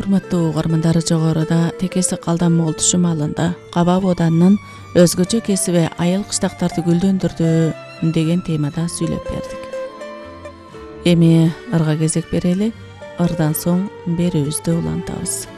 урматтуу угармандары, жогоруда Текеси Калдан Моголду шымалында Каба Бууданынын өзгөчө кесиби айыл кыштактарды гүлдөндүрдү деген темада сүйлөп бердик. Эми ырга кезек берели, ырдан соң берүүбүздү улантабыз.